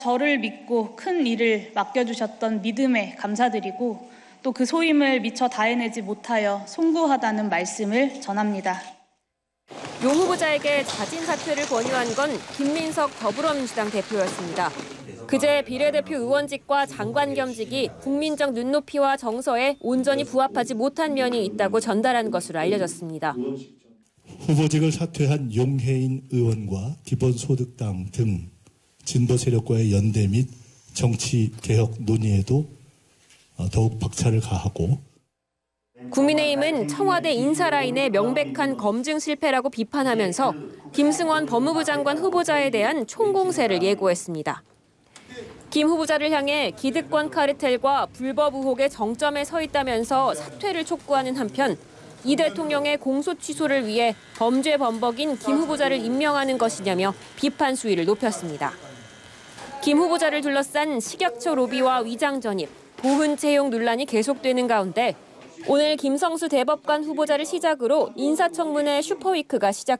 저를 믿고 큰 일을 맡겨주셨던 믿음에 감사드리고 또 그 소임을 미처 다해내지 못하여 송구하다는 말씀을 전합니다. 용 후보자에게 자진 사퇴를 권유한 건 김민석 더불어민주당 대표였습니다. 그제 비례대표 의원직과 장관 겸직이 국민적 눈높이와 정서에 온전히 부합하지 못한 면이 있다고 전달한 것으로 알려졌습니다. 후보직을 사퇴한 용해인 의원과 기본소득당 등 진보 세력과의 연대 및 정치개혁 논의에도 더욱 박차를 가하고 국민의힘은 청와대 인사라인의 명백한 검증 실패라고 비판하면서 김승원 법무부 장관 후보자에 대한 총공세를 예고했습니다. 김 후보자를 향해 기득권 카르텔과 불법 의혹의 정점에 서 있다면서 사퇴를 촉구하는 한편 이 대통령의 공소 취소를 위해 범죄 범벅인 김 후보자를 임명하는 것이냐며 비판 수위를 높였습니다. 김 후보자를 둘러싼 식약처 로비와 위장 전입, 보훈 채용 논란이 계속되는 가운데 오늘 김성수 대법관 후보자를 시작으로 인사청문회 슈퍼위크가 시작.